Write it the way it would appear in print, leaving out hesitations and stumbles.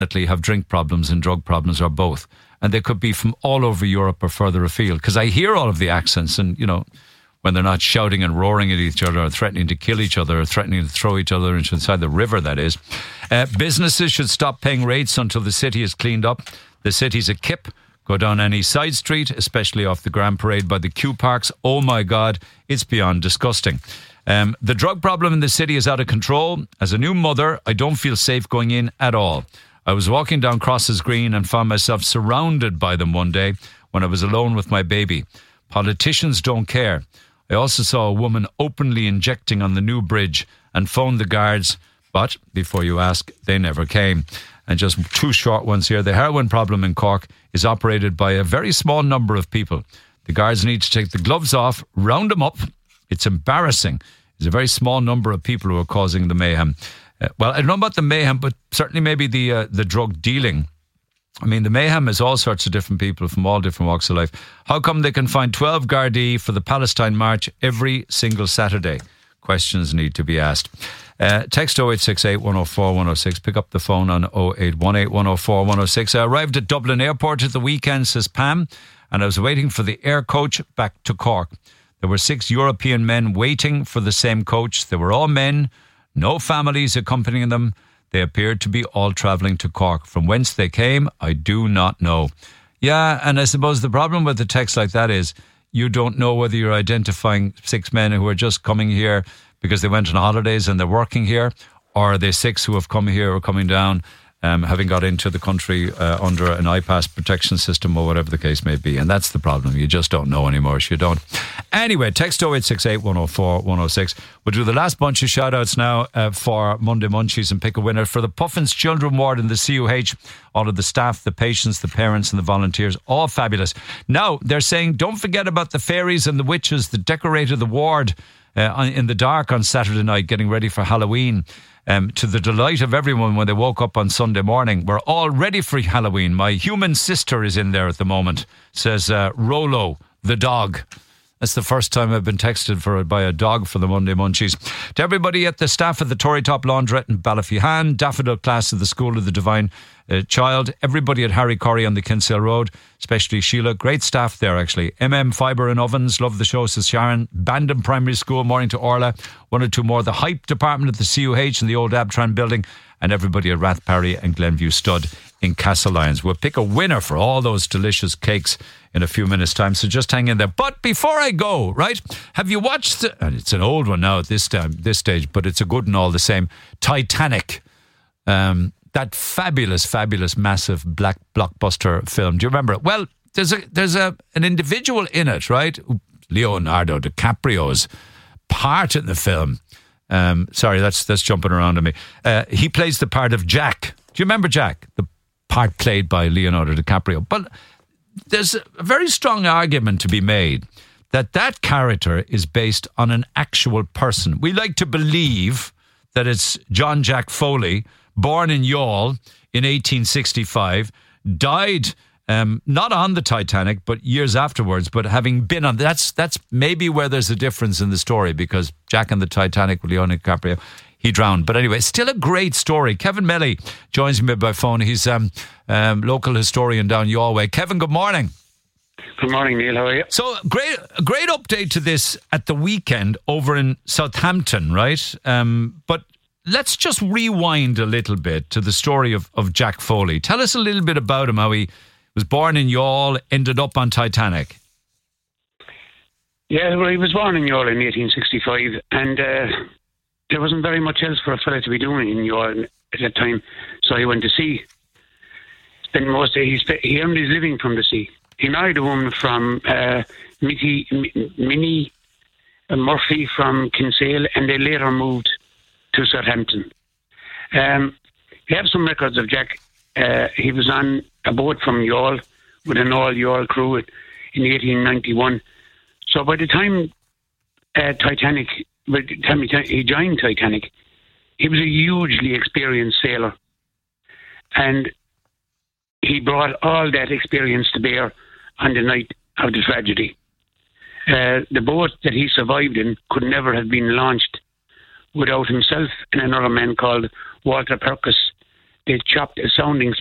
unfortunately have drink problems and drug problems, or both. And they could be from all over Europe or further afield. Because I hear all of the accents, and, you know, when they're not shouting and roaring at each other or threatening to kill each other or threatening to throw each other inside the river, that is. Businesses should stop paying rates until the city is cleaned up. The city's a kip. Go down any side street, especially off the Grand Parade by the Q Parks. Oh my God, it's beyond disgusting. The drug problem in the city is out of control. As a new mother, I don't feel safe going in at all. I was walking down Crosses Green and found myself surrounded by them one day when I was alone with my baby. Politicians don't care. I also saw a woman openly injecting on the new bridge and phoned the guards, but before you ask, they never came. And just two short ones here. The heroin problem in Cork is operated by a very small number of people. The guards need to take the gloves off, round them up. It's embarrassing. There's a very small number of people who are causing the mayhem. Well, I don't know about the mayhem, but certainly maybe the drug dealing. I mean, the mayhem is all sorts of different people from all different walks of life. How come they can find 12 Gardaí for the Palestine March every single Saturday? Questions need to be asked. Text 0868 104 106. Pick up the phone on 0818 104 106. I arrived at Dublin Airport at the weekend, says Pam, and I was waiting for the air coach back to Cork. There were 6 European men waiting for the same coach. They were all men, no families accompanying them. They appeared to be all travelling to Cork. From whence they came, I do not know. Yeah, and I suppose the problem with a text like that is you don't know whether you're identifying 6 men who are just coming here because they went on holidays and they're working here, or are they 6 who have come here or coming down, having got into the country under an IPAS protection system or whatever the case may be. And that's the problem. You just don't know anymore, so you don't. Anyway, text 0868 104 106. We'll do the last bunch of shout-outs now for Monday Munchies and pick a winner for the Puffins Children Ward in the CUH. All of the staff, the patients, the parents and the volunteers, all fabulous. Now, they're saying don't forget about the fairies and the witches that decorated the ward in the dark on Saturday night, getting ready for Halloween. To the delight of everyone when they woke up on Sunday morning. We're all ready for Halloween. My human sister is in there at the moment, says Rolo, the dog. That's the first time I've been texted by a dog for the Monday Munchies. To everybody at the staff of the Tory Top Laundrette in Ballyfihan, Daffodil class of the School of the Divine Child, everybody at Harry Corrie on the Kinsale Road, especially Sheila. Great staff there, actually. Fibre and Ovens, love the show, says Sharon. Bandon Primary School, morning to Orla. 1 or 2 more. The Hype Department at the CUH in the old Abtran building. And everybody at Rathparry and Glenview Stud in Castlelyons. We'll pick a winner for all those delicious cakes in a few minutes' time, so just hang in there. But before I go, right, have you watched, and it's an old one now at this stage, but it's a good one all the same, Titanic, that fabulous, massive black blockbuster film. Do you remember it? Well, there's an individual in it, right? Leonardo DiCaprio's part in the film. Sorry, that's jumping around on me. He plays the part of Jack. Do you remember Jack? The part played by Leonardo DiCaprio. But there's a very strong argument to be made that character is based on an actual person. We like to believe that it's John Jack Foley, born in Youghal in 1865, died not on the Titanic, but years afterwards, but having been on. That's maybe where there's a difference in the story, because Jack and the Titanic with Leonardo DiCaprio, he drowned. But anyway, still a great story. Kevin Melly joins me by phone. He's local historian down Galway. Kevin, good morning. Good morning, Neil. How are you? So, great update to this at the weekend over in Southampton, right? But let's just rewind a little bit to the story of Jack Foley. Tell us a little bit about him, how he was born in Youghal, ended up on Titanic. Yeah, well, he was born in Youghal in 1865, and there wasn't very much else for a fella to be doing in Youghal at that time, so he went to sea. Spent most of he earned his living from the sea. He married a woman from Minnie Murphy from Kinsale, and they later moved to Southampton. We have some records of Jack. He was on a boat from Youghal with an all-Youghal crew in 1891. So by the time he joined Titanic, he was a hugely experienced sailor, and he brought all that experience to bear on the night of the tragedy. The boat that he survived in could never have been launched without himself and another man called Walter Perkins. they chopped a sounding